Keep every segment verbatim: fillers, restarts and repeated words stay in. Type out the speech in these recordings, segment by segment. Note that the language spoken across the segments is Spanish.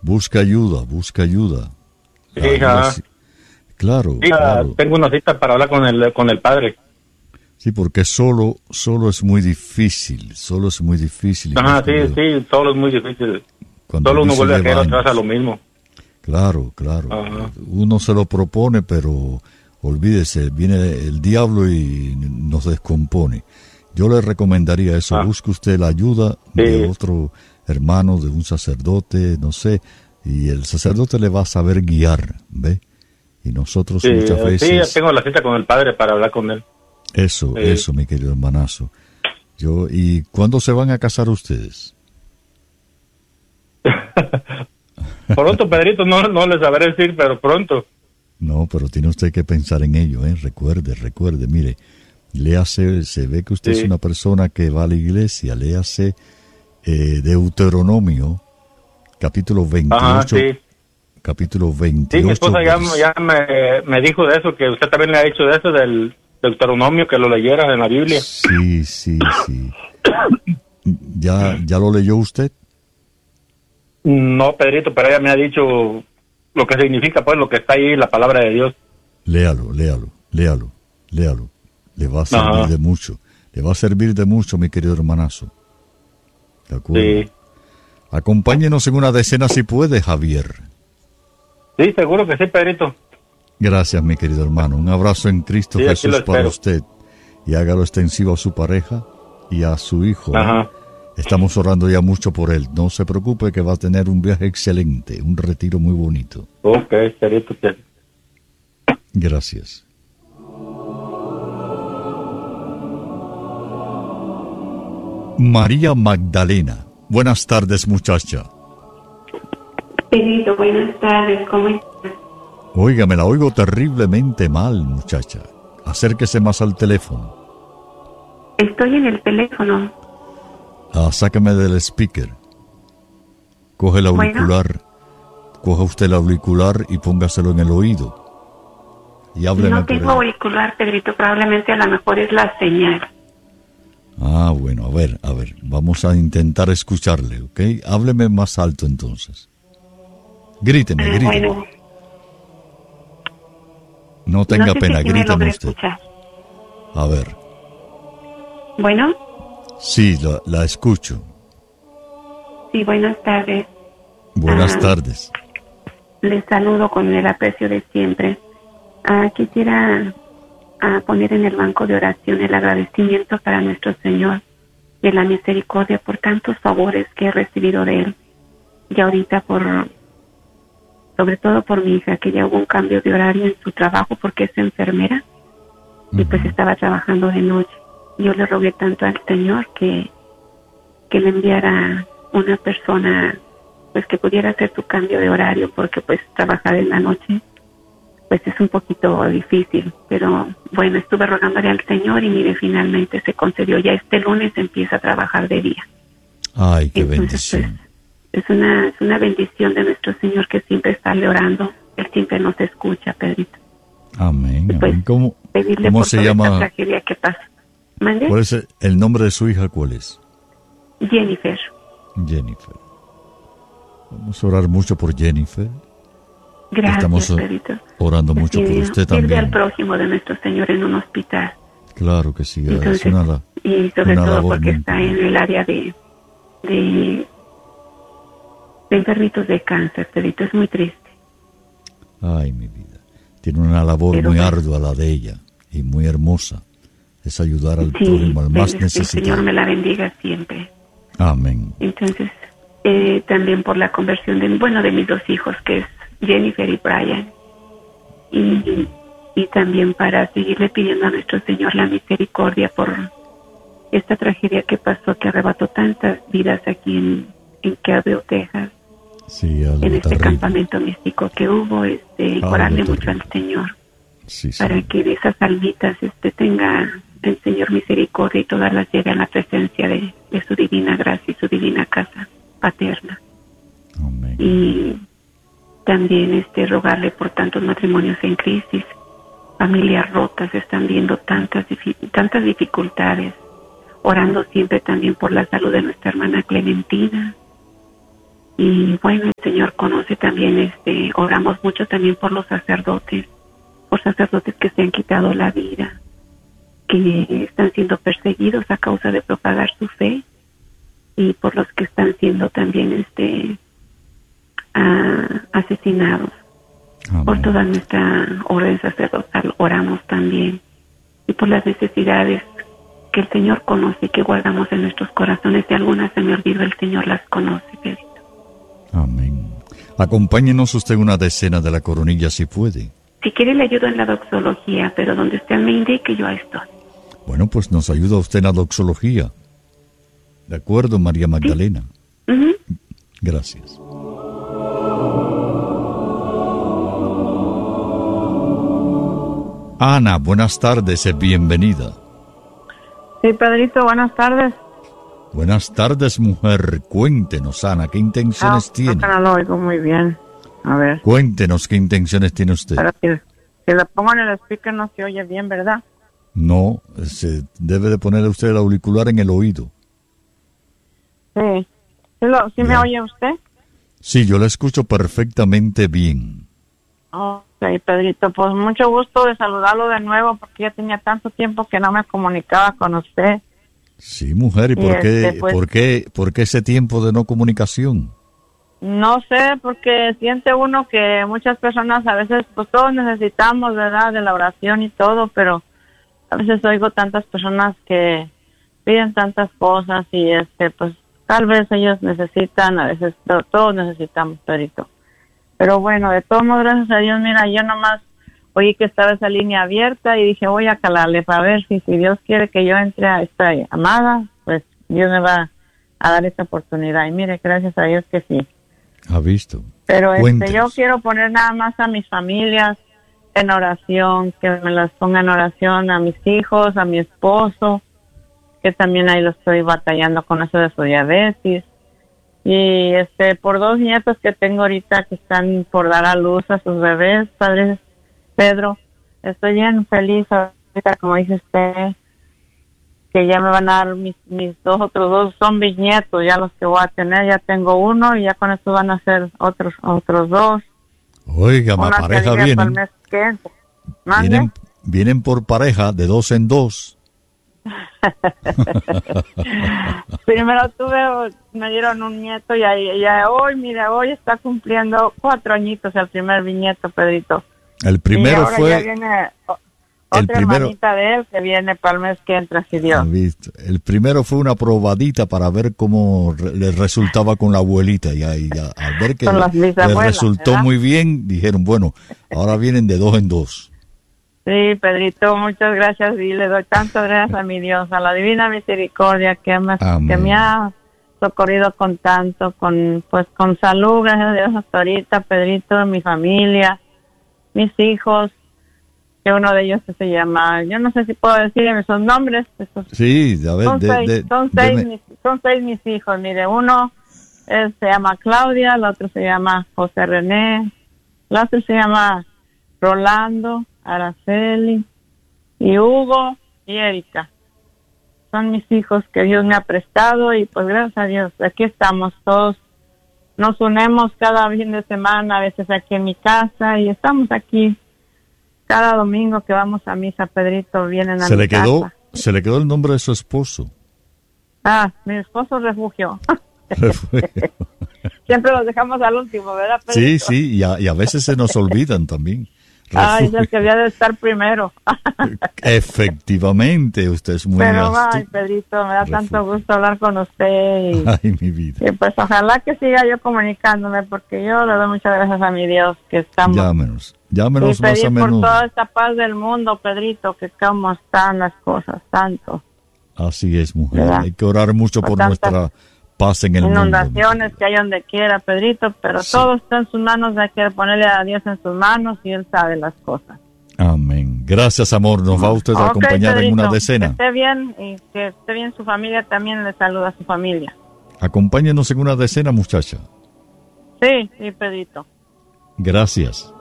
Busca ayuda, busca ayuda. Hija. Sí, claro, Hija, claro. tengo una cita para hablar con el, con el padre. Sí, porque solo, solo es muy difícil, solo es muy difícil. Ajá, sí, cuando, sí, solo es muy difícil. cuando Solo uno dice vuelve a lleva caer otra vez a años. lo mismo. Claro, claro. Ajá. Uno se lo propone, pero olvídese, viene el diablo y nos descompone. Yo le recomendaría eso, Ah. busque usted la ayuda Sí. de otro hermano, de un sacerdote, no sé, y el sacerdote le va a saber guiar, ¿ve? Y nosotros Sí, muchas sí, veces... ya tengo la cita con el padre para hablar con él. Eso, Sí. eso, mi querido hermanazo. Yo, ¿y cuándo se van a casar ustedes? Pronto, Pedrito, no, no les sabré decir, pero pronto. No, pero tiene usted que pensar en ello, ¿eh? Recuerde, recuerde, mire, léase, se ve que usted Sí. es una persona que va a la iglesia, léase eh, Deuteronomio, capítulo veintiocho, Ajá, sí. capítulo Sí, veintiocho. mi esposa ya, vers- ya me, me dijo de eso, que usted también le ha dicho de eso, del Deuteronomio, que lo leyera en la Biblia. Sí, sí, sí. ¿Ya, ¿Ya lo leyó usted? No, Pedrito, pero ella me ha dicho lo que significa, pues, lo que está ahí, la palabra de Dios. Léalo, léalo, léalo, léalo. Le va a servir Ajá. de mucho. Le va a servir de mucho, mi querido hermanazo. ¿De acuerdo? Sí. Acompáñenos en una decena si puede, Javier. Sí, seguro que sí, Pedrito. Gracias, mi querido hermano. Un abrazo en Cristo Sí, aquí Jesús lo para espero. usted. Y hágalo extensivo a su pareja y a su hijo. ¿eh? Ajá. Estamos orando ya mucho por él. No se preocupe que va a tener un viaje excelente, un retiro muy bonito. Ok, Pedrito. que- Gracias. María Magdalena. Buenas tardes, muchacha. Pedrito, buenas tardes, ¿cómo estás? Oiga, me la oigo terriblemente mal, muchacha. Acérquese más al teléfono. Estoy en el teléfono. Ah, sáqueme del speaker. Coge el auricular. Coja usted el auricular y póngaselo en el oído. Y hábleme No por tengo él. auricular, Pedrito, probablemente a lo mejor es la señal. Ah, bueno, a ver, a ver. Vamos a intentar escucharle, ¿ok? Hábleme más alto entonces. Gríteme, Ah, gríteme. bueno, No tenga no sé pena, si sí me gríteme logré usted. escuchar. A ver. Bueno, Sí, la, la escucho. sí, buenas tardes. Buenas Ah. tardes. Les saludo con el aprecio de siempre. Ah, quisiera ah, poner en el banco de oración el agradecimiento para nuestro Señor de la misericordia por tantos favores que he recibido de Él. Y ahorita por, sobre todo por mi hija, que ya hubo un cambio de horario en su trabajo porque es enfermera y pues Ujú. estaba trabajando de noche. Yo le rogué tanto al Señor que, que le enviara una persona pues que pudiera hacer su cambio de horario, porque pues trabajar en la noche pues es un poquito difícil, pero bueno, estuve rogándole al Señor y mire, finalmente se concedió. Ya este lunes empieza a trabajar de día. Ay, qué Entonces, bendición. pues, es una, es una bendición de nuestro Señor que siempre está orando. Él siempre nos escucha, Pedrito. Amén, Y pues amén. ¿Cómo, pedirle cómo por se toda esta llama? tragedia que pasa. ¿Mande? ¿Cuál es el, el nombre de su hija? ¿Cuál es? Jennifer. Jennifer. Vamos a orar mucho por Jennifer. Gracias, Estamos o- Pedrito. orando mucho por Sirve- usted Sirve al también. prójimo de nuestro Señor en un hospital. Claro que sí. Es Entonces, una, la- y sobre una todo labor porque muy está en importante. el área de, de, de enfermitos de cáncer, Pedrito. Es muy triste. Ay, mi vida. Tiene una labor Pero muy bueno. ardua la de ella y muy hermosa. Es ayudar al Sí, prójimo, al más el, el Señor necesitado. me la bendiga siempre. Amén. Entonces, eh, también por la conversión de, bueno, de mis dos hijos, que es Jennifer y Brian. Y, y también para seguirle pidiendo a nuestro Señor la misericordia por esta tragedia que pasó, que arrebató tantas vidas aquí en, en Calvary, Texas, Sí, algo en este terrible. campamento místico que hubo, este, y Algo orarle mucho terrible. al Señor, Sí, sí. para que de esas almitas este, tenga el Señor misericordia y todas las lleve a la presencia de, de su divina gracia y su divina casa paterna. Amén. Y también este rogarle por tantos matrimonios en crisis, familias rotas, están viendo tantas difi- tantas dificultades, orando siempre también por la salud de nuestra hermana Clementina. Y bueno, el Señor Señor conoce también, este, oramos mucho también por los sacerdotes, por sacerdotes que se han quitado la vida, que están siendo perseguidos a causa de propagar su fe, y por los que están siendo también este uh, asesinados. Amén. Por toda nuestra orden sacerdotal oramos también, y por las necesidades que el Señor conoce y que guardamos en nuestros corazones. Si algunas se me olvidó, el Señor las conoce, Pedrito. Amén. Acompáñenos usted una decena de la coronilla si puede. Si quiere le ayudo en la doxología, pero donde usted me indique yo ahí estoy. Bueno, pues nos ayuda usted en la doxología. De acuerdo, María Magdalena. ¿Sí? Uh-huh. Gracias. Ana, buenas tardes, bienvenida. Sí, Pedrito, buenas tardes. Buenas tardes, mujer. Cuéntenos, Ana, ¿qué intenciones ah, tiene? No, no lo oigo muy bien. A ver. Cuéntenos, ¿qué intenciones tiene usted? Pero si, si la pongo en el speaker no se oye bien, ¿verdad? No, se debe de poner usted el auricular en el oído. Sí. ¿Sí, lo, sí me oye usted? Sí, yo la escucho perfectamente bien. Ok, Pedrito, pues mucho gusto de saludarlo de nuevo, porque ya tenía tanto tiempo que no me comunicaba con usted. Sí, mujer, ¿y, y por, qué, este, pues, por, qué, por qué ese tiempo de no comunicación? No sé, porque siente uno que muchas personas a veces, pues todos necesitamos, ¿verdad?, de la oración y todo, pero a veces oigo tantas personas que piden tantas cosas y este, pues tal vez ellos necesitan, a veces to- todos necesitamos, Pedrito. Pero bueno, de todos modos, gracias a Dios, mira, yo nomás oí que estaba esa línea abierta y dije, voy a calarle para ver si, si Dios quiere que yo entre a esta llamada, pues Dios me va a dar esta oportunidad. Y mire, gracias a Dios que sí. ¿Ha visto? Pero Cuéntenos. este, yo quiero poner nada más a mis familias en oración, que me las ponga en oración, a mis hijos, a mi esposo, que también ahí lo estoy batallando con eso de su diabetes. Y este, por dos nietos que tengo ahorita que están por dar a luz a sus bebés, Padre Pedro, estoy bien feliz ahorita, como dice usted, que ya me van a dar mis, mis dos otros dos, son bisnietos, ya los que voy a tener, ya tengo uno y ya con esto van a ser otros otros dos. Oiga, ma pareja vienen. Vienen, vienen por pareja, de dos en dos. Primero tuve, me dieron un nieto y ahí, ya hoy, mira, hoy está cumpliendo cuatro añitos el primer bisnieto, Pedrito. El primero y ahora fue... Ya viene otra el primero, hermanita de él que viene para el mes que entra, si Dios. Visto. El primero fue una probadita para ver cómo re, le resultaba con la abuelita y ahí, ya, al ver que le, le resultó ¿verdad? Muy bien, dijeron, bueno, ahora vienen de dos en dos. Sí, Pedrito, muchas gracias y le doy tantas gracias a mi Dios, a la divina misericordia que me, que me ha socorrido con tanto, con pues con salud, gracias a Dios hasta ahorita, Pedrito, mi familia, mis hijos, que uno de ellos se llama, yo no sé si puedo decir esos nombres. Esos, sí, a ver, son, de, seis, de, son, seis mis, son seis mis hijos, mire, uno es, se llama Claudia, el otro se llama José René, el otro se llama Rolando, Araceli y Hugo y Erika. Son mis hijos que Dios me ha prestado y pues gracias a Dios, aquí estamos todos, nos unimos cada fin de semana, a veces aquí en mi casa y estamos aquí cada domingo que vamos a misa, Pedrito, vienen a se mi le quedó, casa. Se le quedó el nombre de su esposo. Ah, mi esposo Refugio. Refugio. Siempre los dejamos al último, ¿verdad, Pedrito? Sí, sí, y a, y a veces se nos olvidan también. Ay, es el que había de estar primero. Efectivamente, usted es muy Pero, astuto. ay, Pedrito, me da Refugio. Tanto gusto hablar con usted. Y, ay, mi vida. Y pues ojalá que siga yo comunicándome, porque yo le doy muchas gracias a mi Dios que estamos. Llámenos, llámenos y más pedir a menudo. por toda esta paz del mundo, Pedrito, que cómo están las cosas, tanto. Así es, mujer. ¿verdad? Hay que orar mucho por, por nuestra paz en el inundaciones mundo. Inundaciones que hay donde quiera, Pedrito, pero sí. Todo está en sus manos, hay que ponerle a Dios en sus manos y Él sabe las cosas. Amén. Gracias, amor. Nos va usted a okay, acompañar Pedrito, en una decena. Que esté bien y que esté bien su familia, también le saluda a su familia. Acompáñenos en una decena, muchacha. Sí, sí, Pedrito. Gracias.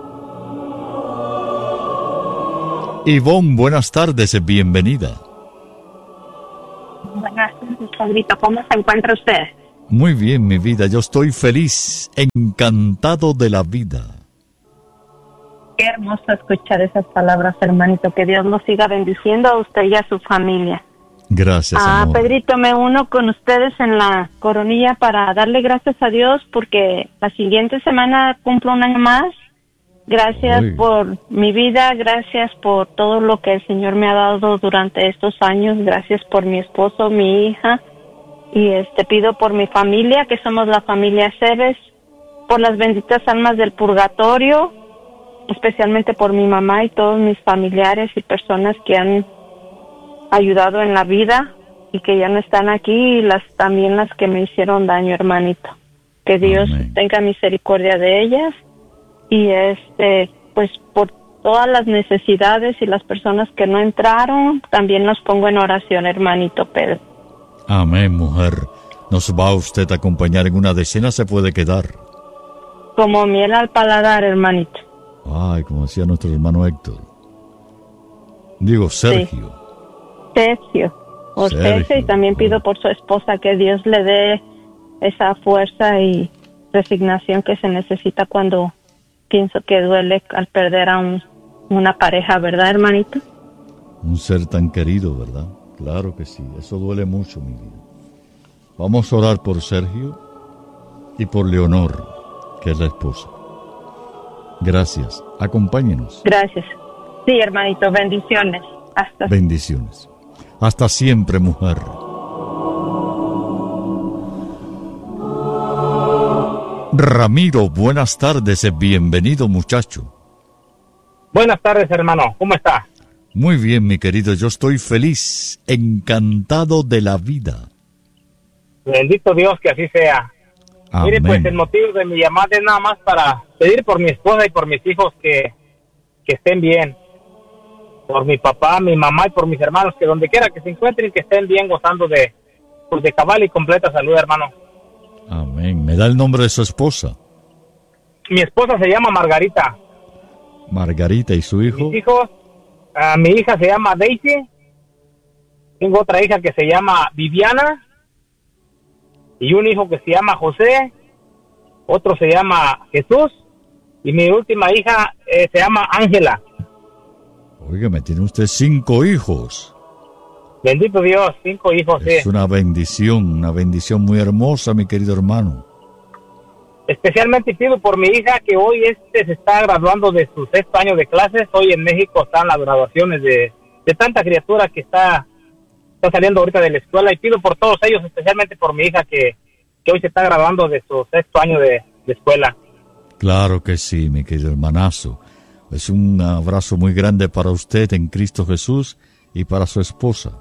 Ivonne, buenas tardes, bienvenida. Buenas tardes, Pedrito. ¿Cómo se encuentra usted? Muy bien, mi vida. Yo estoy feliz, encantado de la vida. Qué hermoso escuchar esas palabras, hermanito. Que Dios los siga bendiciendo a usted y a su familia. Gracias, Ah, amor. Pedrito, me uno con ustedes en la coronilla para darle gracias a Dios porque la siguiente semana cumplo un año más. Gracias Uy. por mi vida, gracias por todo lo que el Señor me ha dado durante estos años. Gracias por mi esposo, mi hija. Y este pido por mi familia, que somos la familia Cebes, por las benditas almas del purgatorio, especialmente por mi mamá y todos mis familiares y personas que han ayudado en la vida y que ya no están aquí, y las también las que me hicieron daño, hermanito. Que Dios Amén. tenga misericordia de ellas y este pues por todas las necesidades y las personas que no entraron, también los pongo en oración, hermanito Pedro. Amén, mujer. Nos va usted a acompañar en una decena, se puede quedar. Como miel al paladar, hermanito. Ay, como decía nuestro hermano Héctor. Digo, Sergio. Sergio, o Sergio, Sergio, y también pido por su esposa que Dios le dé esa fuerza y resignación que se necesita cuando pienso que duele al perder a un, una pareja, ¿verdad, hermanito? Un ser tan querido, ¿verdad? Claro que sí, eso duele mucho, mi vida. Vamos a orar por Sergio y por Leonor, que es la esposa. Gracias, acompáñenos. Gracias. Sí, hermanito, bendiciones. Hasta Bendiciones. Hasta siempre, mujer. Ramiro, buenas tardes, bienvenido, muchacho. Buenas tardes, hermano. ¿Cómo está? Muy bien, mi querido, yo estoy feliz, encantado de la vida. Bendito Dios que así sea. Amén. Mire, pues el motivo de mi llamada es nada más para pedir por mi esposa y por mis hijos que, que estén bien. Por mi papá, mi mamá y por mis hermanos, que donde quiera que se encuentren, que estén bien, gozando de, pues, de cabal y completa salud, hermano. Amén. ¿Me da el nombre de su esposa? Mi esposa se llama Margarita. Margarita, ¿y su hijo? Mis hijos, uh, mi hija se llama Daisy. Tengo otra hija que se llama Viviana. Y un hijo que se llama José. Otro se llama Jesús. Y mi última hija eh, se llama Ángela. Oiga, me tiene usted cinco hijos. Bendito Dios, cinco hijos, Es sí. una bendición, una bendición muy hermosa, mi querido hermano. Especialmente pido por mi hija que hoy este se está graduando de su sexto año de clases. Hoy en México están las graduaciones de, de tanta criatura que está, está saliendo ahorita de la escuela. Y pido por todos ellos, especialmente por mi hija que, que hoy se está graduando de su sexto año de, de escuela. Claro que sí, mi querido hermanazo. Es un abrazo muy grande para usted en Cristo Jesús y para su esposa.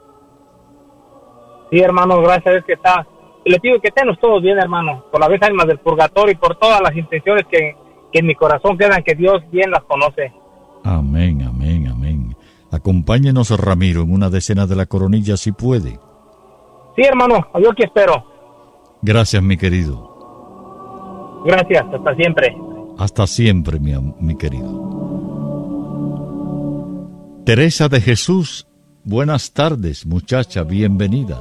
Sí, hermano, gracias a Dios que está. Y le pido que estemos todos bien, hermano, por las veces almas del purgatorio y por todas las intenciones que, que en mi corazón quedan, que Dios bien las conoce. Amén, amén, amén. Acompáñenos, Ramiro, en una decena de la coronilla, si puede. Sí, hermano, yo aquí espero. Gracias, mi querido. Gracias, hasta siempre. Hasta siempre, mi, am- mi querido. Teresa de Jesús, buenas tardes, muchacha, bienvenida.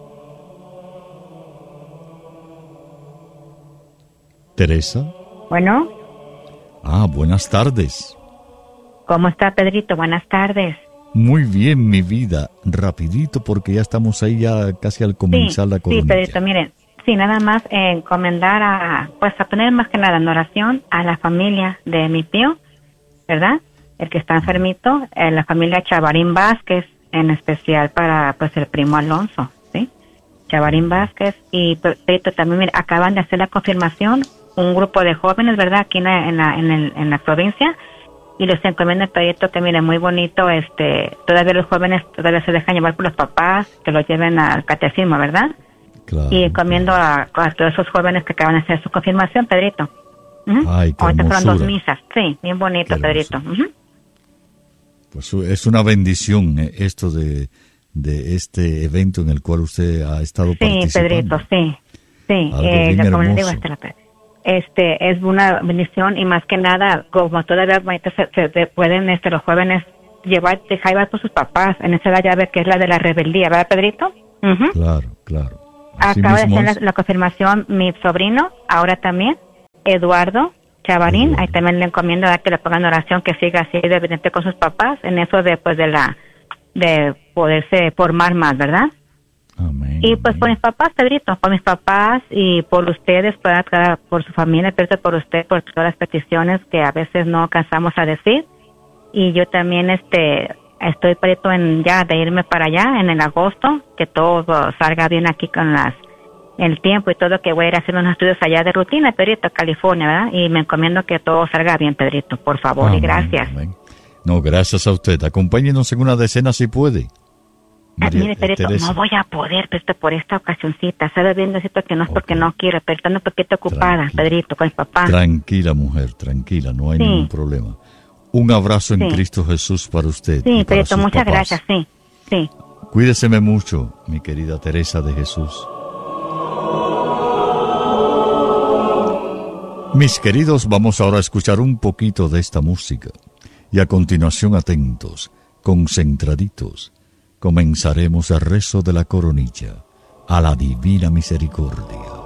Teresa. Bueno, Ah, buenas tardes. ¿cómo está Pedrito? Buenas tardes. Muy bien, mi vida. Rapidito, porque ya estamos ahí ya casi al comenzar sí, la sí, coronilla. Pedrito, miren, sí, nada más eh, encomendar a, pues a poner más que nada en oración a la familia de mi tío, ¿verdad? El que está enfermito, eh, la familia Chavarín Vázquez, en especial para, pues, el primo Alonso, ¿sí? Chavarín Vázquez, y Pedrito, también, mira, acaban de hacer la confirmación, un grupo de jóvenes, ¿verdad? Aquí en la, en la, en el, en la provincia, y les encomiendo el proyecto que, mire, muy bonito, este, todavía los jóvenes todavía se dejan llevar por los papás, que los lleven al catecismo, ¿verdad? Claro, Y encomiendo a, a todos esos jóvenes que acaban de hacer su confirmación, Pedrito. Uh-huh. Ay, qué Ahorita fueron dos hermosura. misas, sí, bien bonito, Qué Pedrito. Uh-huh. Pues es una bendición eh, esto de, de este evento en el cual usted ha estado Sí, participando. Pedrito, sí, sí, Algo eh, bien como le digo, hermoso. este, este es una bendición y más que nada, como todavía ahorita se, se- se pueden este, los jóvenes llevar, dejar llevar por sus papás en esa edad ya ve que es la de la rebeldía, ¿verdad, Pedrito? Ujú. Claro, claro. Acaba de hacer la, la confirmación mi sobrino, ahora también, Eduardo Chavarín. Ahí también le encomiendo a que le pongan oración, que siga así de evidente con sus papás, en eso de, pues, de la, de poderse formar más, ¿verdad? Amén. Y pues amén. por mis papás, Pedrito, por mis papás y por ustedes, por, por su familia, Pedrito, por usted, por todas las peticiones que a veces no alcanzamos a decir. Y yo también, este, estoy, Pedrito, en ya de irme para allá en el agosto, que todo salga bien aquí con las el tiempo y todo, que voy a ir a hacer unos estudios allá de rutina, Pedrito, California, ¿verdad? Y me encomiendo que todo salga bien, Pedrito, por favor, Amén, y gracias. amén. No, gracias a usted. Acompáñenos en una decena si puede. Ah, María- mire, Pedrito, Teresa. no voy a poder, Pedrito, por esta ocasióncita. Sabe bien, decirte que no es porque Ok. no quiero, pero estoy un poquito ocupada, Tranquila. Pedrito, con mi papá. Tranquila, mujer, tranquila, no hay Sí. ningún problema. Un abrazo en Sí. Cristo Jesús para usted. y Sí, para Pedrito, sus muchas papás. gracias, sí, sí. Cuídeseme mucho, mi querida Teresa de Jesús. Mis queridos, vamos ahora a escuchar un poquito de esta música. Y a continuación, atentos, concentraditos, comenzaremos el rezo de la coronilla a la divina misericordia.